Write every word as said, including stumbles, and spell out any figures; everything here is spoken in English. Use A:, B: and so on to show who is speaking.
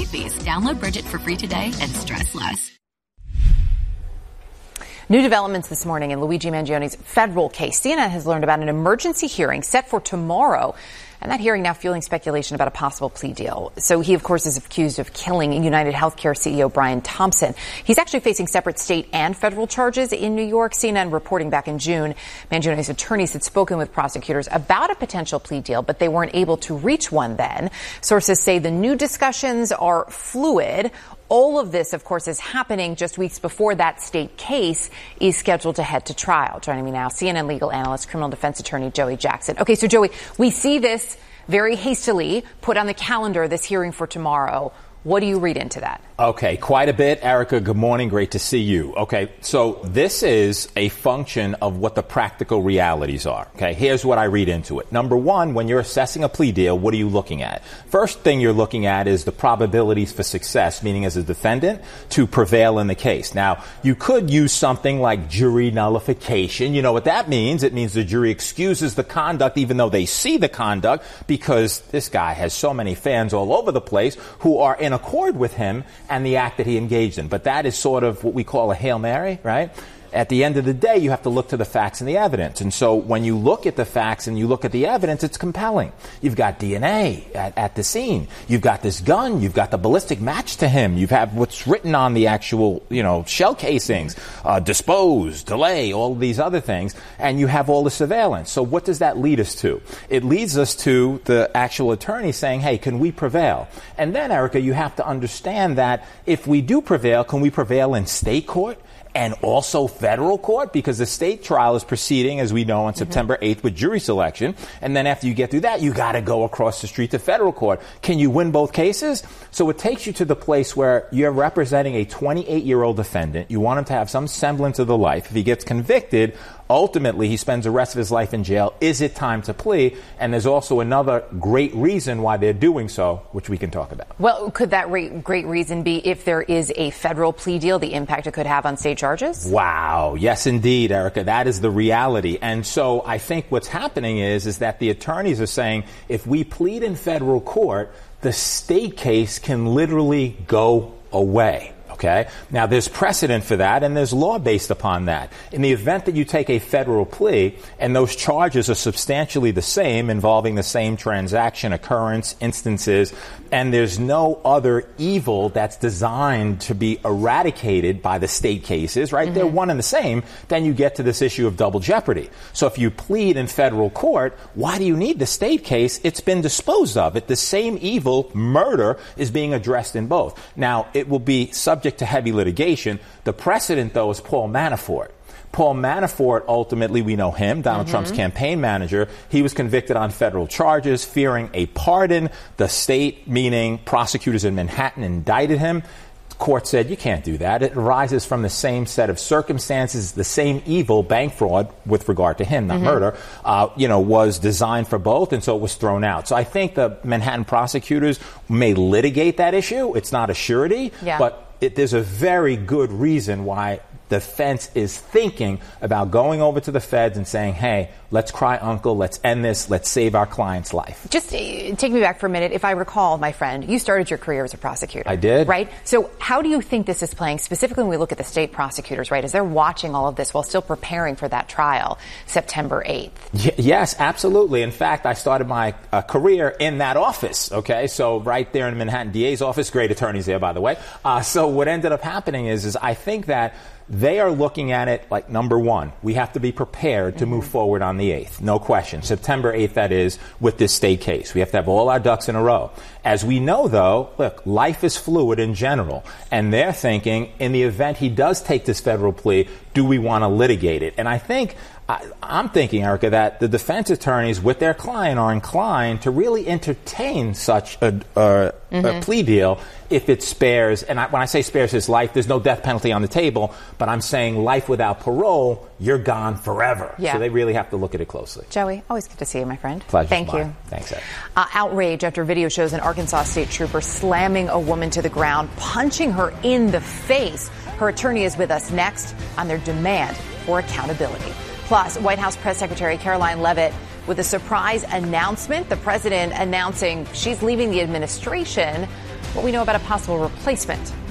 A: fees. Download Bridget for free today and stress less.
B: New developments this morning in Luigi Mangioni's federal case. C N N has learned about an emergency hearing set for tomorrow. And that hearing now fueling speculation about a possible plea deal. So he, of course, is accused of killing United Healthcare C E O Brian Thompson. He's actually facing separate state and federal charges in New York. C N N reporting back in June, Mangioni's attorneys had spoken with prosecutors about a potential plea deal, but they weren't able to reach one then. Sources say the new discussions are fluid. All of this, of course, is happening just weeks before that state case is scheduled to head to trial. Joining me now, C N N legal analyst, criminal defense attorney Joey Jackson. Okay, so Joey, we see this very hastily put on the calendar, this hearing for tomorrow. What do you read into that?
C: Okay, quite a bit. Erica, good morning. Great to see you. Okay, so this is a function of what the practical realities are. Okay, here's what I read into it. Number one, when you're assessing a plea deal, what are you looking at? First thing you're looking at is the probabilities for success, meaning as a defendant to prevail in the case. Now, you could use something like jury nullification. You know what that means? It means the jury excuses the conduct even though they see the conduct because this guy has so many fans all over the place who are in accord with him and the act that he engaged in. But that is sort of what we call a Hail Mary, right? At the end of the day, you have to look to the facts and the evidence. And so when you look at the facts and you look at the evidence, it's compelling. You've got D N A at, at the scene. You've got this gun. You've got the ballistic match to him. You have what's written on the actual, you know, shell casings, uh, dispose, delay, all of these other things. And you have all the surveillance. So what does that lead us to? It leads us to the actual attorney saying, hey, can we prevail? And then, Erica, you have to understand that if we do prevail, can we prevail in state court? And also federal court, because the state trial is proceeding, as we know, on mm-hmm. September eighth with jury selection. And then after you get through that, you got to go across the street to federal court. Can you win both cases? So it takes you to the place where you're representing a twenty-eight-year-old defendant. You want him to have some semblance of the life. If he gets convicted, ultimately he spends the rest of his life in jail. Is it time to plea? And there's also another great reason why they're doing so, which we can talk about.
B: Well, could that re- great reason be if there is a federal plea deal, the impact it could have on state charges?
C: Wow. Yes, indeed, Erica. That is the reality. And so I think what's happening is, is that the attorneys are saying if we plead in federal court, the state case can literally go away. Okay. Now, there's precedent for that, and there's law based upon that. In the event that you take a federal plea and those charges are substantially the same, involving the same transaction, occurrence, instances, and there's no other evil that's designed to be eradicated by the state cases, right? Mm-hmm. They're one and the same. Then you get to this issue of double jeopardy. So if you plead in federal court, why do you need the state case? It's been disposed of. It, the same evil, murder, is being addressed in both. Now, it will be subject to heavy litigation. The precedent, though, is Paul Manafort. Paul Manafort, ultimately, we know him, Donald mm-hmm. Trump's campaign manager. He was convicted on federal charges, fearing a pardon. The state, meaning prosecutors in Manhattan, indicted him. The court said, you can't do that. It arises from the same set of circumstances, the same evil, bank fraud, with regard to him, not mm-hmm. murder, uh, you know, was designed for both, and so it was thrown out. So I think the Manhattan prosecutors may litigate that issue. It's not a surety,
B: yeah.
C: but it, there's a very good reason why the defense is thinking about going over to the feds and saying, hey, let's cry uncle, let's end this, let's save our client's life.
B: Just uh, take me back for a minute. If I recall, my friend, you started your career as a prosecutor.
C: I did.
B: Right? So how do you think this is playing, specifically when we look at the state prosecutors, right, as they're watching all of this while still preparing for that trial September eighth?
C: Y- yes, absolutely. In fact, I started my uh, career in that office, okay? So right there in the Manhattan D A's office, great attorneys there, by the way. Uh, so what ended up happening is, is I think that they are looking at it like, number one, we have to be prepared to mm-hmm. move forward on the eighth. No question. September eighth, that is, with this state case. We have to have all our ducks in a row. As we know, though, look, life is fluid in general. And they're thinking, in the event he does take this federal plea, do we want to litigate it? And I think, I, I'm thinking, Erica, that the defense attorneys with their client are inclined to really entertain such a, uh, mm-hmm. a plea deal if it spares, and I, when I say spares his life, there's no death penalty on the table, but I'm saying life without parole, you're gone forever.
B: Yeah.
C: So they really have to look at it closely.
B: Joey, always good to see you, my friend.
C: Pleasure.
B: Thank you.
C: Thanks, Ed.
B: Uh, outrage after video shows an Arkansas state trooper slamming a woman to the ground, punching her in the face. Her attorney is with us next on their demand for accountability. Plus, White House Press Secretary Caroline Leavitt with a surprise announcement. The president announcing she's leaving the administration. what we know about a possible replacement